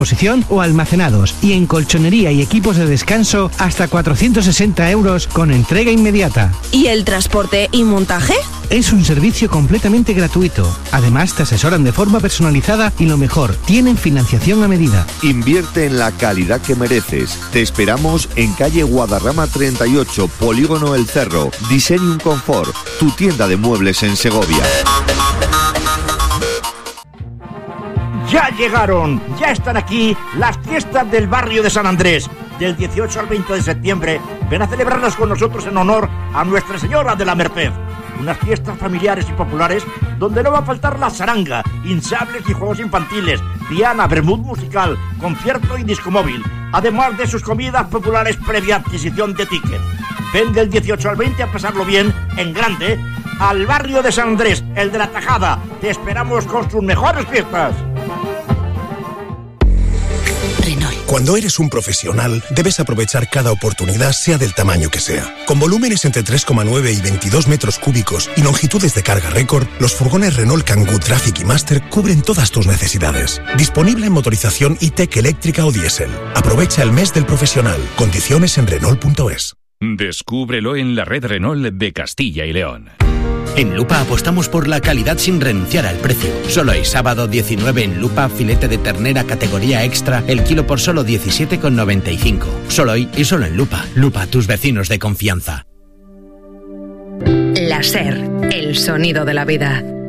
exposición o almacenados, y en colchonería y equipos de descanso hasta 460 € con entrega inmediata. ¿Y el transporte y montaje? Es un servicio completamente gratuito. Además, te asesoran de forma personalizada y lo mejor, tienen financiación a medida. Invierte en la calidad que mereces. Te esperamos en calle Guadarrama 38, Polígono El Cerro. Diseñum Confort, tu tienda de muebles en Segovia. Ya llegaron, ya están aquí las fiestas del barrio de San Andrés. Del 18 al 20 de septiembre, ven a celebrarlas con nosotros en honor a Nuestra Señora de la Merced. Unas fiestas familiares y populares donde no va a faltar la zaranga, hinchables y juegos infantiles, piana, vermut musical, concierto y disco móvil, además de sus comidas populares previa adquisición de ticket. Ven del 18 al 20 a pasarlo bien, en grande, al barrio de San Andrés, el de la Tajada. Te esperamos con sus mejores fiestas. Renault. Cuando eres un profesional, debes aprovechar cada oportunidad, sea del tamaño que sea. Con volúmenes entre 3,9 y 22 metros cúbicos y longitudes de carga récord, los furgones Renault Kangoo Traffic y Master cubren todas tus necesidades. Disponible en motorización e-tech eléctrica o diésel. Aprovecha el mes del profesional. Condiciones en Renault.es. Descúbrelo en la red Renault de Castilla y León. En Lupa apostamos por la calidad sin renunciar al precio. Solo hoy, sábado 19, en Lupa, filete de ternera categoría extra, el kilo por solo 17,95. Solo hoy y solo en Lupa. Lupa, tus vecinos de confianza. La SER, el sonido de la vida.